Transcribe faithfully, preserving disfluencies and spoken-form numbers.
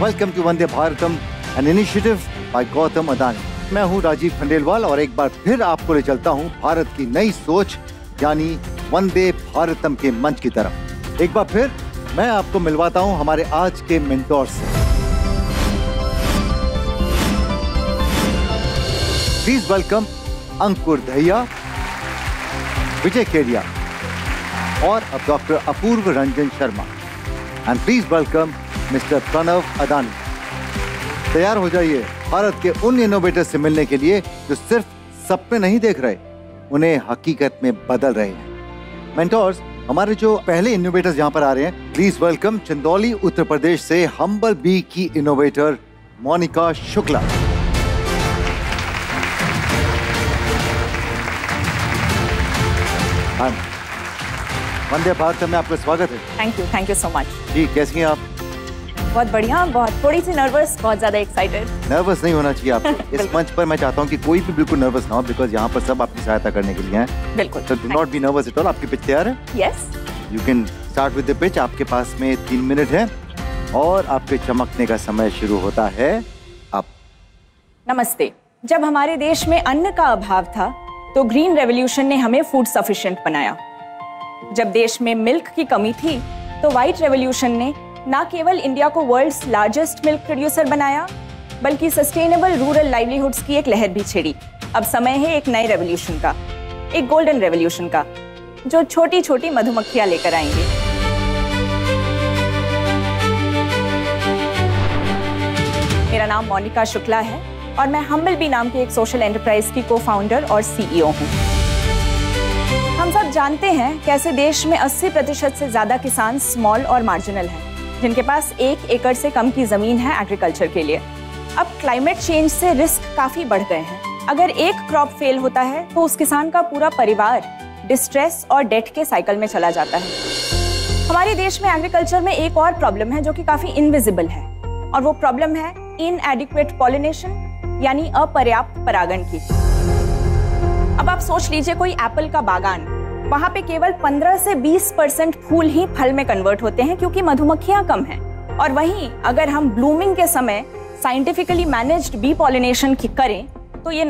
Welcome to Vande Bharatam, an initiative by Gautam Adani. मैं हूं राजीव खंडेलवाल और एक बार फिर आपको ले चलता हूं भारत की नई सोच यानी वंदे भारतम के मंच की तरफ। एक बार फिर मैं आपको मिलवाता हूं हमारे आज के मेंटोर से। प्लीज वेलकम अंकुर दहिया, विजय केडिया और अब doctor Apoorva Ranjan Sharma. And please welcome mister Pranav Adani. तैयार हो जाइए भारत के उन इनोवेटर से मिलने के लिए जो सिर्फ सपने नहीं देख रहे, उन्हें हकीकत में बदल रहे हैं। मेंटोर्स, हमारे जो पहले इनोवेटर्स यहाँ पर आ रहे हैं, प्लीज वेलकम चंदौली उत्तर प्रदेश से हम्बल बी की इनोवेटर मोनिका शुक्ला। वंदे भारत में आपका स्वागत है। Thank you thank you so much. जी, कैसी हैं आप? बहुत बढ़िया, बहुत थोड़ी सी नर्वस, बहुत ज्यादा एक्साइटेड। नर्वस नहीं होना चाहिए आपको। इस मंच पर मैं चाहता हूँ कि कोई भी बिल्कुल नर्वस ना हो, बिकॉज यहाँ पर सब आपकी सहायता करने के लिए हैं। बिल्कुल। तो do not be nervous at all. आपकी पिच तैयार है? Yes. You can start with the pitch. आपके पास में तीन मिनट है और आपके चमकने का समय शुरू होता है अब। नमस्ते। जब हमारे देश में अन्न का अभाव था तो ग्रीन रेवोल्यूशन ने हमें फूड सफिशिएंट बनाया। जब देश में मिल्क की कमी थी तो व्हाइट रेवोल्यूशन ने न केवल इंडिया को वर्ल्ड्स लार्जेस्ट मिल्क प्रोड्यूसर बनाया, बल्कि सस्टेनेबल रूरल लाइवलीहुड्स की एक लहर भी छेड़ी। अब समय है एक नए रेवोल्यूशन का, एक गोल्डन रेवोल्यूशन का, जो छोटी छोटी मधुमक्खियां लेकर आएंगे। मेरा नाम मोनिका शुक्ला है और मैं हम्बल बी नाम के एक सोशल एंटरप्राइज की को फाउंडर और सीईओ हूँ। हम सब जानते हैं कैसे देश में अस्सी प्रतिशत से ज्यादा किसान स्मॉल और मार्जिनल हैं, जिनके पास एक एकड़ से कम की जमीन है एग्रीकल्चर के लिए। अब क्लाइमेट चेंज से रिस्क काफी बढ़ गए हैं। अगर एक क्रॉप फेल होता है तो उस किसान का पूरा परिवार डिस्ट्रेस और डेट के साइकिल में चला जाता है। हमारे देश में एग्रीकल्चर में एक और प्रॉब्लम है जो कि काफी इनविजिबल है, और वो प्रॉब्लम है इनएडिक्वेट पॉलिनेशन यानी अपर्याप्त परागण की। अब आप सोच लीजिए कोई एप्पल का बागान, वहां पे केवल पंद्रह से बीस परसेंट फूल ही फल में कन्वर्ट होते हैं क्योंकि मधुमक्खियां कम हैं। और वहीं अगर हम ब्लूमिंग के समय साइंटिफिकली मैनेज्ड बी पॉलिनेशन करें तो ये